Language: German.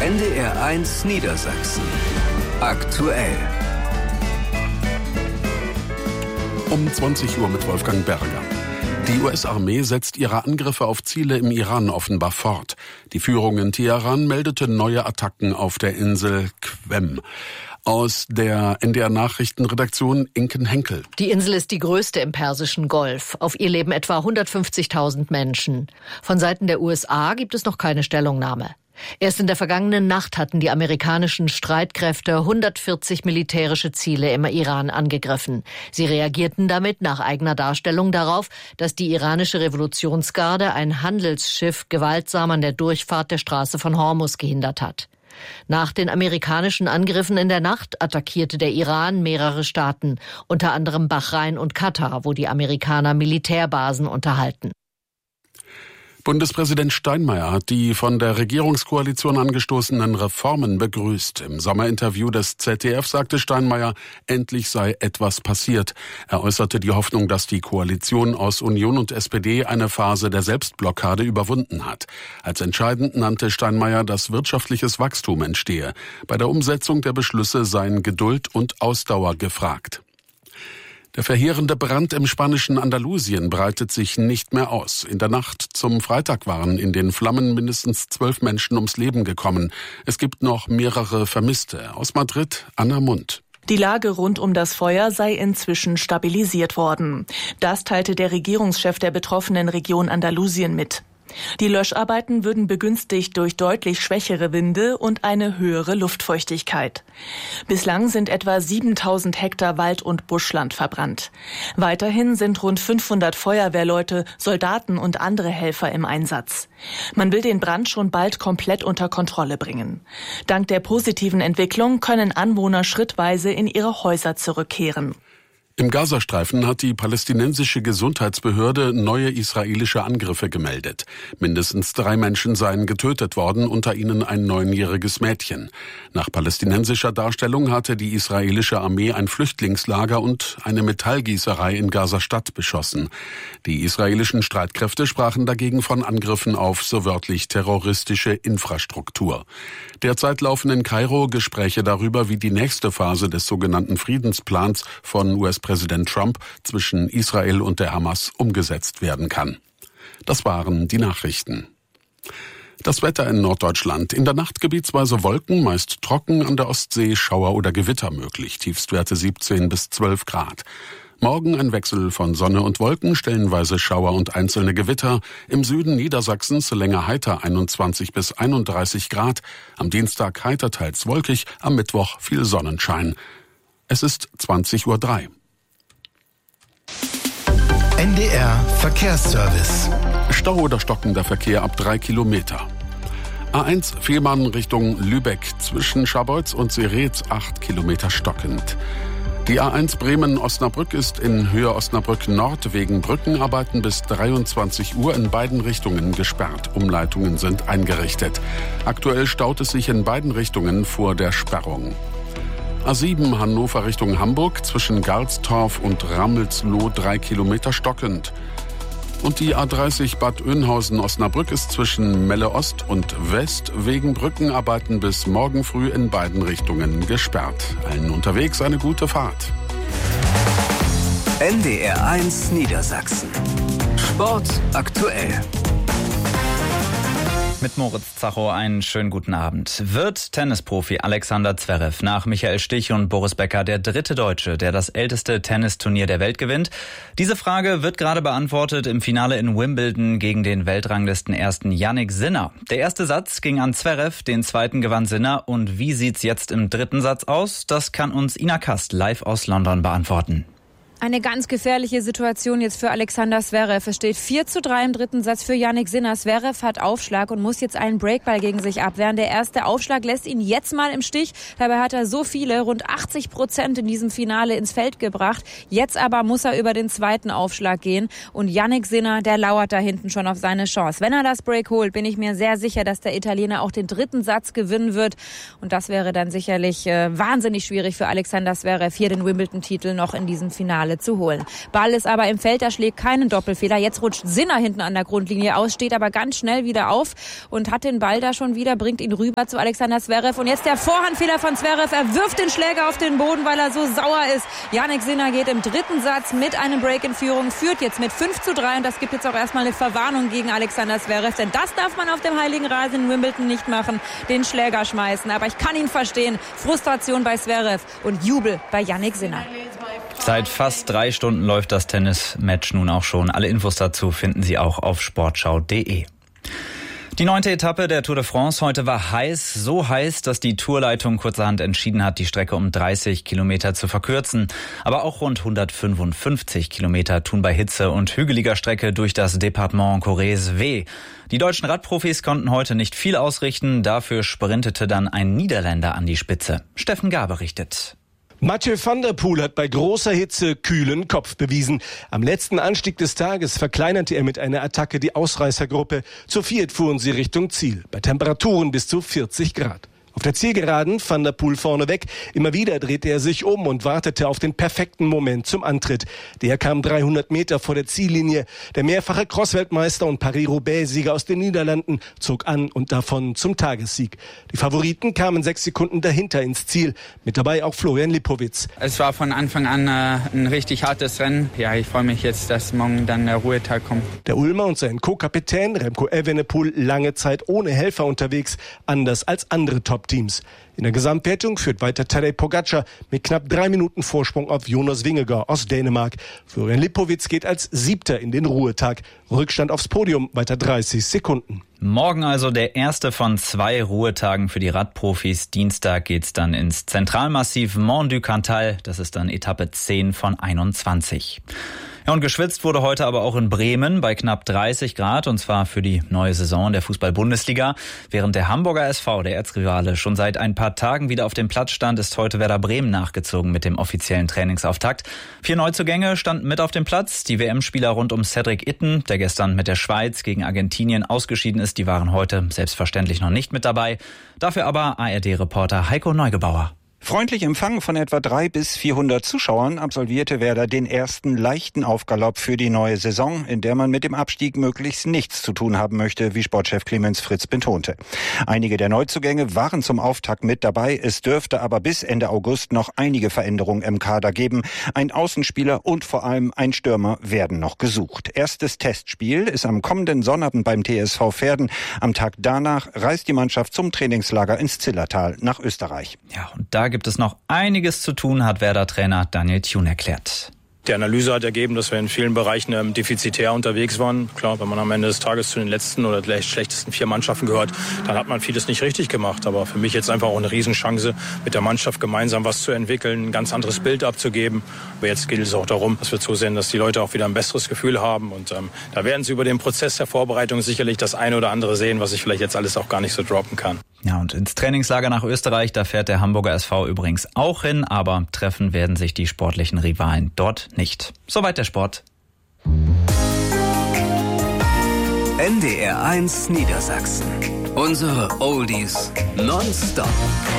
NDR1 Niedersachsen. Aktuell. Um 20 Uhr mit Wolfgang Berger. Die US-Armee setzt ihre Angriffe auf Ziele im Iran offenbar fort. Die Führung in Teheran meldete neue Attacken auf der Insel Qem. Aus der NDR-Nachrichtenredaktion Inken Henkel. Die Insel ist die größte im Persischen Golf. Auf ihr leben etwa 150.000 Menschen. Von Seiten der USA gibt es noch keine Stellungnahme. Erst in der vergangenen Nacht hatten die amerikanischen Streitkräfte 140 militärische Ziele im Iran angegriffen. Sie reagierten damit nach eigener Darstellung darauf, dass die iranische Revolutionsgarde ein Handelsschiff gewaltsam an der Durchfahrt der Straße von Hormuz gehindert hat. Nach den amerikanischen Angriffen in der Nacht attackierte der Iran mehrere Staaten, unter anderem Bahrain und Katar, wo die Amerikaner Militärbasen unterhalten. Bundespräsident Steinmeier hat die von der Regierungskoalition angestoßenen Reformen begrüßt. Im Sommerinterview des ZDF sagte Steinmeier, endlich sei etwas passiert. Er äußerte die Hoffnung, dass die Koalition aus Union und SPD eine Phase der Selbstblockade überwunden hat. Als entscheidend nannte Steinmeier, dass wirtschaftliches Wachstum entstehe. Bei der Umsetzung der Beschlüsse seien Geduld und Ausdauer gefragt. Der verheerende Brand im spanischen Andalusien breitet sich nicht mehr aus. In der Nacht zum Freitag waren in den Flammen mindestens 12 Menschen ums Leben gekommen. Es gibt noch mehrere Vermisste. Aus Madrid, Anna Mund. Die Lage rund um das Feuer sei inzwischen stabilisiert worden. Das teilte der Regierungschef der betroffenen Region Andalusien mit. Die Löscharbeiten würden begünstigt durch deutlich schwächere Winde und eine höhere Luftfeuchtigkeit. Bislang sind etwa 7.000 Hektar Wald- und Buschland verbrannt. Weiterhin sind rund 500 Feuerwehrleute, Soldaten und andere Helfer im Einsatz. Man will den Brand schon bald komplett unter Kontrolle bringen. Dank der positiven Entwicklung können Anwohner schrittweise in ihre Häuser zurückkehren. Im Gazastreifen hat die palästinensische Gesundheitsbehörde neue israelische Angriffe gemeldet. Mindestens 3 Menschen seien getötet worden, unter ihnen ein 9-jähriges Mädchen. Nach palästinensischer Darstellung hatte die israelische Armee ein Flüchtlingslager und eine Metallgießerei in Gaza-Stadt beschossen. Die israelischen Streitkräfte sprachen dagegen von Angriffen auf so wörtlich terroristische Infrastruktur. Derzeit laufen in Kairo Gespräche darüber, wie die nächste Phase des sogenannten Friedensplans von US-Präsident Trump zwischen Israel und der Hamas umgesetzt werden kann. Das waren die Nachrichten. Das Wetter in Norddeutschland. In der Nacht gebietsweise Wolken, meist trocken, an der Ostsee Schauer oder Gewitter möglich. Tiefstwerte 17 bis 12 Grad. Morgen ein Wechsel von Sonne und Wolken, stellenweise Schauer und einzelne Gewitter. Im Süden Niedersachsens länger heiter 21 bis 31 Grad. Am Dienstag heiter teils wolkig, am Mittwoch viel Sonnenschein. Es ist 20:03 Uhr. NDR Verkehrsservice. Stau oder stockender Verkehr ab 3 Kilometer. A1 Fehmarn Richtung Lübeck zwischen Scharbeutz und Seretz 8 Kilometer stockend. Die A1 Bremen-Osnabrück ist in Höhe Osnabrück Nord wegen Brückenarbeiten bis 23 Uhr in beiden Richtungen gesperrt. Umleitungen sind eingerichtet. Aktuell staut es sich in beiden Richtungen vor der Sperrung. A7 Hannover Richtung Hamburg zwischen Garzdorf und Rammelsloh 3 Kilometer stockend. Und die A30 Bad Oeynhausen-Osnabrück ist zwischen Melle Ost und West wegen Brückenarbeiten bis morgen früh in beiden Richtungen gesperrt. Allen unterwegs eine gute Fahrt. NDR1 Niedersachsen. Sport aktuell. Mit Moritz Zacho einen schönen guten Abend. Wird Tennisprofi Alexander Zverev nach Michael Stich und Boris Becker der dritte Deutsche, der das älteste Tennisturnier der Welt gewinnt? Diese Frage wird gerade beantwortet im Finale in Wimbledon gegen den Weltranglistenersten Jannik Sinner. Der erste Satz ging an Zverev, den zweiten gewann Sinner. Und wie sieht's jetzt im dritten Satz aus? Das kann uns Ina Kast live aus London beantworten. Eine ganz gefährliche Situation jetzt für Alexander Zverev. Es steht 4:3 im dritten Satz für Jannik Sinner. Zverev hat Aufschlag und muss jetzt einen Breakball gegen sich abwehren. Der erste Aufschlag lässt ihn jetzt mal im Stich. Dabei hat er so viele, rund 80% in diesem Finale ins Feld gebracht. Jetzt aber muss er über den zweiten Aufschlag gehen. Und Jannik Sinner, der lauert da hinten schon auf seine Chance. Wenn er das Break holt, bin ich mir sehr sicher, dass der Italiener auch den dritten Satz gewinnen wird. Und das wäre dann sicherlich wahnsinnig schwierig für Alexander Zverev, hier den Wimbledon-Titel noch in diesem Finale Medaille zu holen. Ball ist aber im Feld, da schlägt keinen Doppelfehler. Jetzt rutscht Sinner hinten an der Grundlinie aus, steht aber ganz schnell wieder auf und hat den Ball da schon wieder, bringt ihn rüber zu Alexander Zverev. Und jetzt der Vorhandfehler von Zverev. Er wirft den Schläger auf den Boden, weil er so sauer ist. Jannik Sinner geht im dritten Satz mit einem Break in Führung, führt jetzt mit 5:3 und das gibt jetzt auch erstmal eine Verwarnung gegen Alexander Zverev, denn das darf man auf dem heiligen Rasen in Wimbledon nicht machen, den Schläger schmeißen. Aber ich kann ihn verstehen. Frustration bei Zverev und Jubel bei Jannik Sinner. Seit fast 3 Stunden läuft das Tennismatch nun auch schon. Alle Infos dazu finden Sie auch auf sportschau.de. Die 9. Etappe der Tour de France heute war heiß, so heiß, dass die Tourleitung kurzerhand entschieden hat, die Strecke um 30 Kilometer zu verkürzen. Aber auch rund 155 Kilometer tun bei Hitze und hügeliger Strecke durch das Departement Corrèze weh. Die deutschen Radprofis konnten heute nicht viel ausrichten, dafür sprintete dann ein Niederländer an die Spitze. Steffen Gahr berichtet. Mathieu van der Poel hat bei großer Hitze kühlen Kopf bewiesen. Am letzten Anstieg des Tages verkleinerte er mit einer Attacke die Ausreißergruppe. Zu viert fuhren sie Richtung Ziel, bei Temperaturen bis zu 40 Grad. Auf der Zielgeraden Van der Poel vorneweg. Immer wieder drehte er sich um und wartete auf den perfekten Moment zum Antritt. Der kam 300 Meter vor der Ziellinie. Der mehrfache Cross-Weltmeister und Paris-Roubaix-Sieger aus den Niederlanden zog an und davon zum Tagessieg. Die Favoriten kamen 6 Sekunden dahinter ins Ziel. Mit dabei auch Florian Lipowitz. Es war von Anfang an ein richtig hartes Rennen. Ja, ich freue mich jetzt, dass morgen dann der Ruhetag kommt. Der Ulmer und sein Co-Kapitän Remco Evenepoel lange Zeit ohne Helfer unterwegs, anders als andere Top-Teams. In der Gesamtwertung führt weiter Tadej Pogačar mit knapp 3 Minuten Vorsprung auf Jonas Vingegaard aus Dänemark. Florian Lipowitz geht als 7. in den Ruhetag. Rückstand aufs Podium weiter 30 Sekunden. Morgen also der erste von 2 Ruhetagen für die Radprofis. Dienstag geht's dann ins Zentralmassiv Mont du Cantal. Das ist dann Etappe 10 von 21. Ja, und geschwitzt wurde heute aber auch in Bremen bei knapp 30 Grad, und zwar für die neue Saison der Fußball-Bundesliga. Während der Hamburger SV, der Erzrivale, schon seit ein paar Tagen wieder auf dem Platz stand, ist heute Werder Bremen nachgezogen mit dem offiziellen Trainingsauftakt. 4 Neuzugänge standen mit auf dem Platz. Die WM-Spieler rund um Cedric Itten, der gestern mit der Schweiz gegen Argentinien ausgeschieden ist, die waren heute selbstverständlich noch nicht mit dabei. Dafür aber ARD-Reporter Heiko Neugebauer. Freundlich empfangen von etwa 300 bis 400 Zuschauern absolvierte Werder den ersten leichten Aufgalopp für die neue Saison, in der man mit dem Abstieg möglichst nichts zu tun haben möchte, wie Sportchef Clemens Fritz betonte. Einige der Neuzugänge waren zum Auftakt mit dabei. Es dürfte aber bis Ende August noch einige Veränderungen im Kader geben. Ein Außenspieler und vor allem ein Stürmer werden noch gesucht. Erstes Testspiel ist am kommenden Sonnabend beim TSV Verden. Am Tag danach reist die Mannschaft zum Trainingslager ins Zillertal nach Österreich. Ja, und da gibt es noch einiges zu tun, hat Werder-Trainer Daniel Thune erklärt. Die Analyse hat ergeben, dass wir in vielen Bereichen defizitär unterwegs waren. Klar, wenn man am Ende des Tages zu den letzten oder vielleicht schlechtesten 4 Mannschaften gehört, dann hat man vieles nicht richtig gemacht. Aber für mich jetzt einfach auch eine Riesenchance, mit der Mannschaft gemeinsam was zu entwickeln, ein ganz anderes Bild abzugeben. Aber jetzt geht es auch darum, dass wir zusehen, dass die Leute auch wieder ein besseres Gefühl haben. Und da werden sie über den Prozess der Vorbereitung sicherlich das eine oder andere sehen, was ich vielleicht jetzt alles auch gar nicht so droppen kann. Ja, und ins Trainingslager nach Österreich, da fährt der Hamburger SV übrigens auch hin, aber treffen werden sich die sportlichen Rivalen dort nicht. Soweit der Sport. NDR 1 Niedersachsen. Unsere Oldies nonstop.